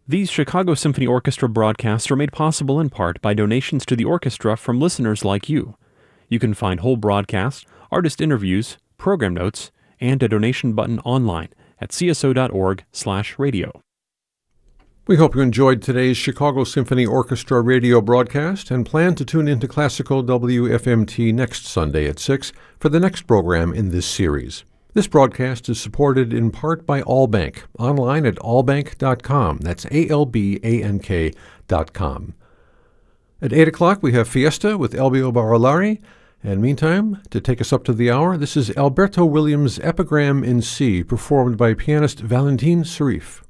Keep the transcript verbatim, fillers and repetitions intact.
These Chicago Symphony Orchestra broadcasts are made possible in part by donations to the orchestra from listeners like you. You can find whole broadcasts, artist interviews, program notes, and a donation button online at c s o dot org slash radio. We hope you enjoyed today's Chicago Symphony Orchestra radio broadcast and plan to tune into Classical W F M T next Sunday at six for the next program in this series. This broadcast is supported in part by Allbank, online at allbank dot com. That's A L B A N K dot com. At eight o'clock, we have Fiesta with Elbio Barilari. And meantime, to take us up to the hour, this is Alberto Williams' Epigram in C, performed by pianist Valentin Cerif.